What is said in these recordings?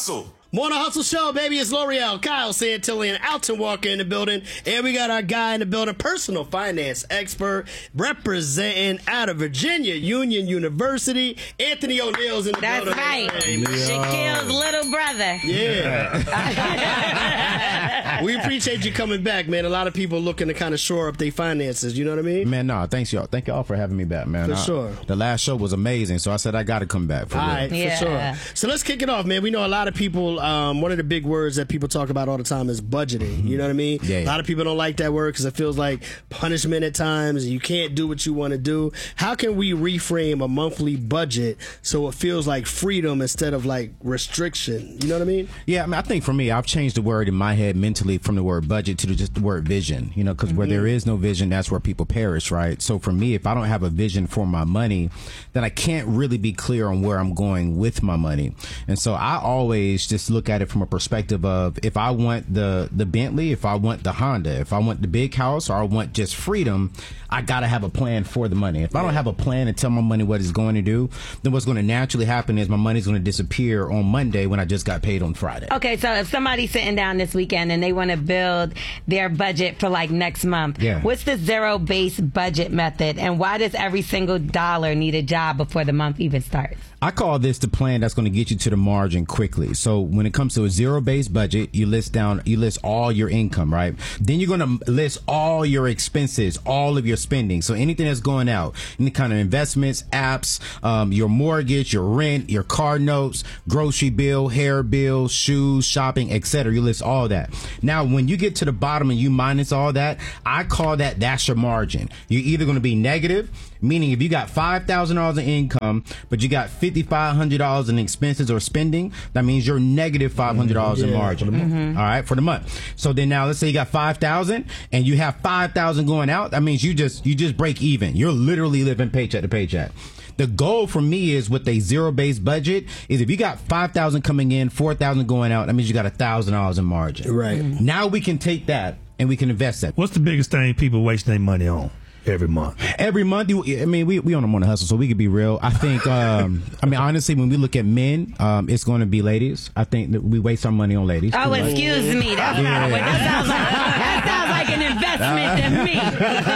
Hustle. Morning Hustle Show, baby. It's L'Oreal, Kyle Santilli, and Alton Walker in the building. And we got our guy in the building, personal finance expert, representing out of Virginia Union University, Anthony O'Neill's in the building. That's right. Shaquille's little brother. Yeah. We appreciate you coming back, man. A lot of people looking to kind of shore up their finances. You know what I mean? Man, no, thanks y'all. Thank y'all for having me back, man. For sure. The last show was amazing, so I said I got to come back. For All real. right, for sure. So let's kick it off, man. We know a lot of people, one of the big words that people talk about all the time is budgeting. You know what I mean? Yeah. A lot of people don't like that word because it feels like punishment at times. You can't do what you want to do. How can we reframe a monthly budget so it feels like freedom instead of like restriction? You know what I mean? Yeah, I mean, I think for me, I've changed the word in my head mentally from the word budget to just the word vision, you know, because where there is no vision, that's where people perish, right? So for me, if I don't have a vision for my money, then I can't really be clear on where I'm going with my money. And so I always just look at it from a perspective of if I want the Bentley, if I want the Honda, if I want the big house, or I want just freedom, I got to have a plan for the money. If I don't have a plan and tell my money what it's going to do, then what's going to naturally happen is my money's going to disappear on Monday when I just got paid on Friday. Okay, so if somebody's sitting down this weekend and they want to build their budget for like next month, what's the zero-based budget method, and why does every single dollar need a job before the month even starts? I call this the plan that's going to get you to the margin quickly. So when it comes to a zero-based budget, you list all your income, right? Then you're going to list all your expenses, all of your spending. So anything that's going out, any kind of investments, apps, your mortgage, your rent, your car notes, grocery bill, hair bill, shoes, shopping, etc. You list all that. Now, when you get to the bottom and you minus all that, I call that's your margin. You're either going to be negative, meaning if you got $5,000 in income, but you got $5,500 in expenses or spending, that means you're negative $500 in margin. All right, for the month. So then now let's say you got $5,000 and you have $5,000 going out. That means you just break even. You're literally living paycheck to paycheck. The goal for me is with a zero-based budget is if you got $5,000 coming in, $4,000 going out, that means you got $1,000 in margin. Right. Now we can take that and we can invest that. What's the biggest thing people waste their money on? Every month, I mean, we on the Morning Hustle, so we could be real. I think, I mean, honestly, when we look at men, it's going to be ladies. I think that we waste our money on ladies. Oh, excuse me. That's not what that sounds like an investment to me.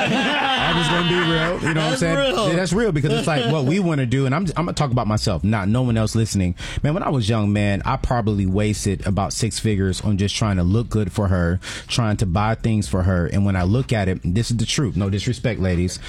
I'm just going to be real. You know what I'm saying? Real. Yeah, that's real because it's like what we want to do. And I'm going to talk about myself, not no one else listening. Man, when I was young, man, I probably wasted about 6 figures on just trying to look good for her, trying to buy things for her. And when I look at it, this is the truth. No disrespect, ladies.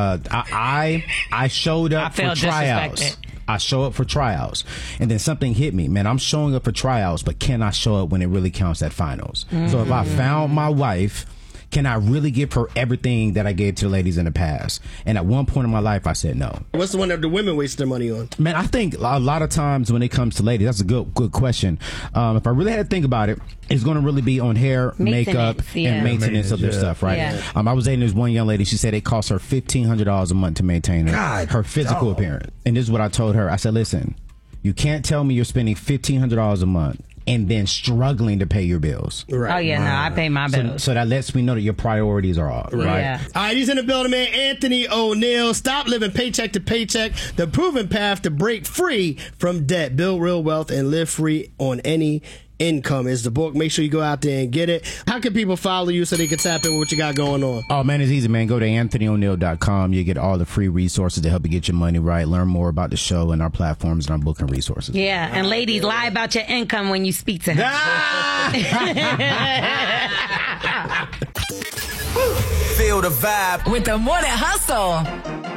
I showed up for tryouts. I show up for tryouts, and then something hit me. Man, I'm showing up for tryouts, but can I show up when it really counts at finals? So if I found my wife, can I really give her everything that I gave to the ladies in the past? And at one point in my life, I said no. What's the one that the women waste their money on? Man, I think a lot of times when it comes to ladies, that's a good question. If I really had to think about it, it's going to really be on hair, makeup, and maintenance of their stuff, right? Yeah. I was dating this one young lady. She said it cost her $1,500 a month to maintain her physical appearance. And this is what I told her. I said, listen, you can't tell me you're spending $1,500 a month and then struggling to pay your bills. Right. Oh, yeah, no, I pay my bills. So that lets me know that your priorities are off, right? Yeah. All right, he's in the building, man. Anthony O'Neill. Stop living paycheck to paycheck. The proven path to break free from debt. Build real wealth and live free on any income is the book. Make sure you go out there and get it. How can people follow you so they can tap in with what you got going on? Oh, man, it's easy, man. Go to AnthonyO'Neill.com. You get all the free resources to help you get your money right. Learn more about the show and our platforms and our booking resources. Yeah, and ladies, lie about your income when you speak to him. Feel the vibe with the Morning Hustle.